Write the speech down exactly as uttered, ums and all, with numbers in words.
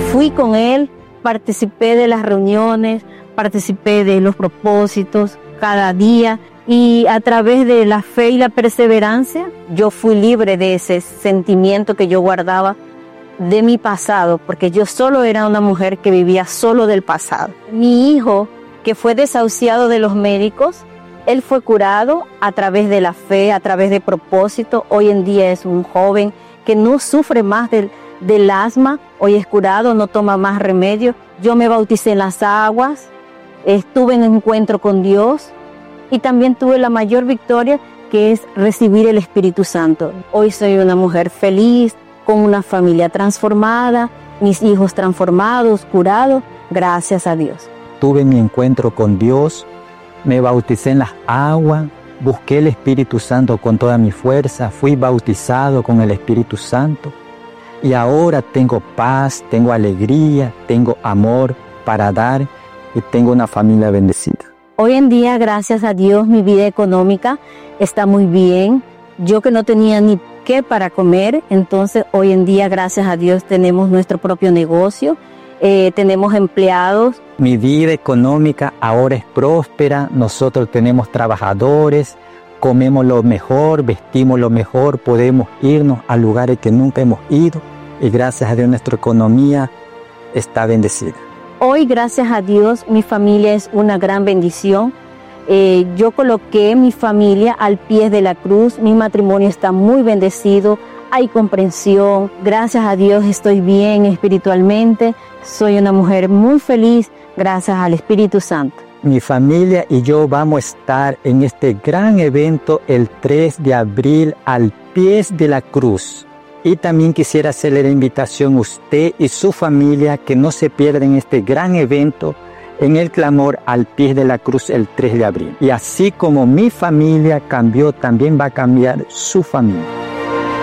Fui con él, participé de las reuniones, participé de los propósitos cada día y a través de la fe y la perseverancia yo fui libre de ese sentimiento que yo guardaba de mi pasado, porque yo solo era una mujer que vivía solo del pasado. Mi hijo, que fue desahuciado de los médicos, él fue curado a través de la fe, a través de propósito. Hoy en día es un joven que no sufre más del, del asma, hoy es curado, no toma más remedio. Yo me bauticé en las aguas, estuve en encuentro con Dios y también tuve la mayor victoria, que es recibir el Espíritu Santo. Hoy soy una mujer feliz, con una familia transformada, mis hijos transformados, curados, gracias a Dios. Tuve mi encuentro con Dios, me bauticé en las aguas, busqué el Espíritu Santo con toda mi fuerza, fui bautizado con el Espíritu Santo y ahora tengo paz, tengo alegría, tengo amor para dar y tengo una familia bendecida. Hoy en día, gracias a Dios, mi vida económica está muy bien. Yo que no tenía ni qué para comer, entonces hoy en día, gracias a Dios, tenemos nuestro propio negocio. Eh, tenemos empleados. Mi vida económica ahora es próspera, nosotros tenemos trabajadores, comemos lo mejor, vestimos lo mejor, podemos irnos a lugares que nunca hemos ido y gracias a Dios nuestra economía está bendecida. Hoy, gracias a Dios, mi familia es una gran bendición. Eh, yo coloqué mi familia al pie de la cruz, mi matrimonio está muy bendecido. Hay comprensión, gracias a Dios estoy bien espiritualmente, soy una mujer muy feliz gracias al Espíritu Santo. Mi familia y yo vamos a estar en este gran evento el tres de abril al pie de la cruz. Y también quisiera hacerle la invitación a usted y su familia que no se pierdan este gran evento en el clamor al pie de la cruz el tres de abril. Y así como mi familia cambió, también va a cambiar su familia.